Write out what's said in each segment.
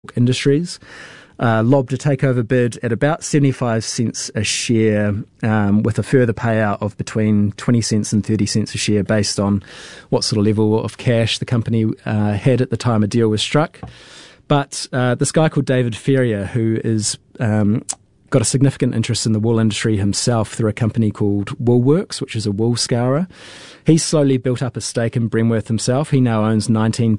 Industries lobbed a takeover bid at about 75 cents a share, with a further payout of between 20 cents and 30 cents a share based on what sort of level of cash the company had at the time a deal was struck. But this guy called David Ferrier, who is got a significant interest in the wool industry himself through a company called Woolworks, which is a wool scourer. He's slowly built up a stake in Bremworth himself. He now owns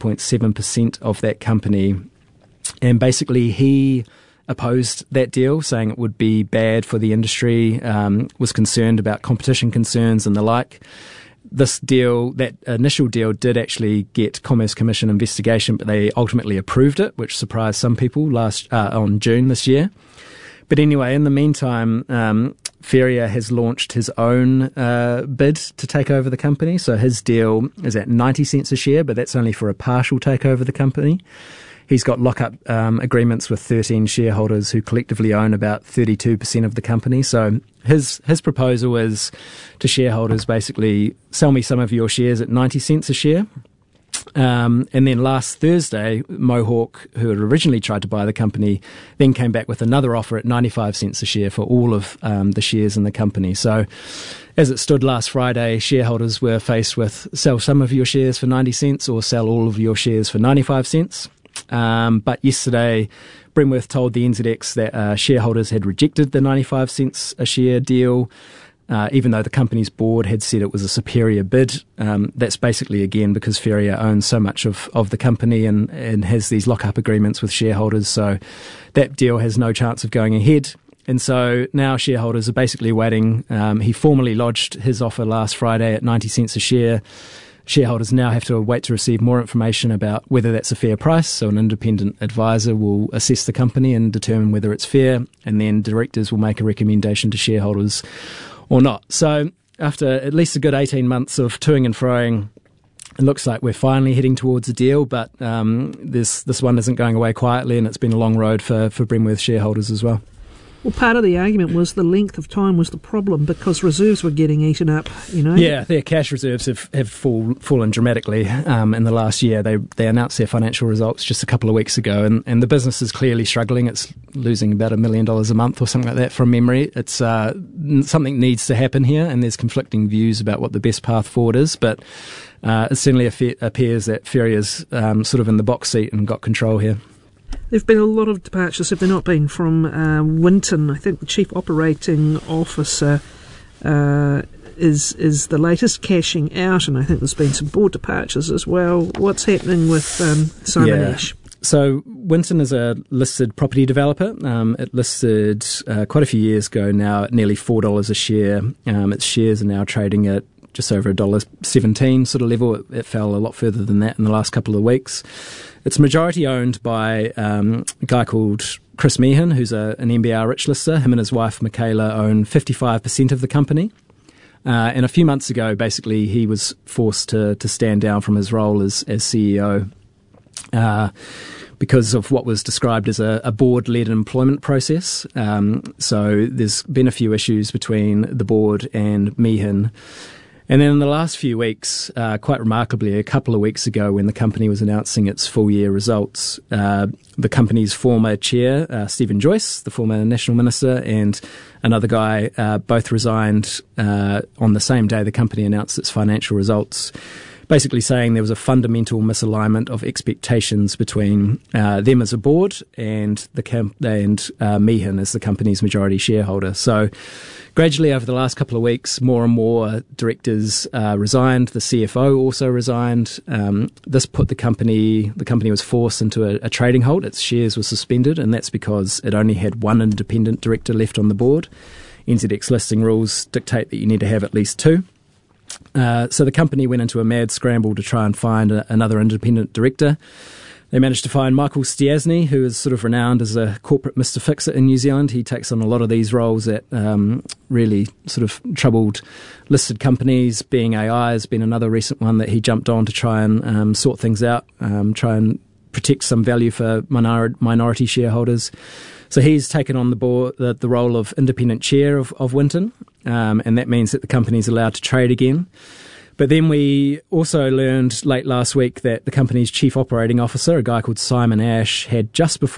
19.7% of that company. And basically he opposed that deal, saying it would be bad for the industry, was concerned about competition concerns and the like. This deal, that initial deal, did actually get Commerce Commission investigation, but they ultimately approved it, which surprised some people on June this year. But anyway, in the meantime, Ferrier has launched his own bid to take over the company. So his deal is at 90 cents a share, but that's only for a partial takeover of the company. He's got lock-up agreements with 13 shareholders who collectively own about 32% of the company. So his proposal is to shareholders, basically, sell me some of your shares at 90 cents a share. And then last Thursday, Mohawk, who had originally tried to buy the company, then came back with another offer at 95 cents a share for all of the shares in the company. So as it stood last Friday, shareholders were faced with sell some of your shares for 90 cents or sell all of your shares for 95 cents. But yesterday, Bremworth told the NZX that shareholders had rejected the 95 cents a share deal, even though the company's board had said it was a superior bid. That's basically, again, because Ferrier owns so much of the company and has these lock-up agreements with shareholders, so that deal has no chance of going ahead. And so now shareholders are basically waiting. He formally lodged his offer last Friday at 90 cents a share. Shareholders now have to wait to receive more information about whether that's a fair price. So an independent advisor will assess the company and determine whether it's fair, and then directors will make a recommendation to shareholders or not. So after at least a good 18 months of toing and froing, it looks like we're finally heading towards a deal, but this one isn't going away quietly, and it's been a long road for Bremworth shareholders as well. Well, part of the argument was the length of time was the problem because reserves were getting eaten up, Yeah, their cash reserves have fallen dramatically in the last year. They announced their financial results just a couple of weeks ago, and the business is clearly struggling. It's losing about $1 million a month or something like that from memory. It's something needs to happen here, and there's conflicting views about what the best path forward is, but it certainly appears that Ferrier's sort of in the box seat and got control here. There have been a lot of departures, have there not been, from Winton? I think the Chief Operating Officer is the latest cashing out, and I think there's been some board departures as well. What's happening with Simon Ash? So Winton is a listed property developer. It listed quite a few years ago now at nearly $4 a share. Its shares are now trading at just over $1.17 sort of level. It fell a lot further than that in the last couple of weeks. It's majority owned by a guy called Chris Meehan, who's an NBR rich lister. Him and his wife, Michaela, own 55% of the company. And a few months ago, basically, he was forced to stand down from his role as CEO because of what was described as a board-led employment process. So there's been a few issues between the board and Meehan. And then in the last few weeks, quite remarkably, a couple of weeks ago when the company was announcing its full-year results, the company's former chair, Stephen Joyce, the former National Minister, and another guy both resigned on the same day the company announced its financial results, basically saying there was a fundamental misalignment of expectations between them as a board and Meehan as the company's majority shareholder. So gradually over the last couple of weeks, more and more directors resigned. The CFO also resigned. This put the company was forced into a trading halt. Its shares were suspended, and that's because it only had one independent director left on the board. NZX listing rules dictate that you need to have at least two. So the company went into a mad scramble to try and find another independent director. They managed to find Michael Stiassny, who is sort of renowned as a corporate Mr. Fix-It in New Zealand. He takes on a lot of these roles at really sort of troubled listed companies. Being AI has been another recent one that he jumped on to try and sort things out, try and protect some value for minority shareholders. So he's taken on the role of independent chair of Winton, and that means that the company's allowed to trade again. But then we also learned late last week that the company's chief operating officer, a guy called Simon Ash, had just before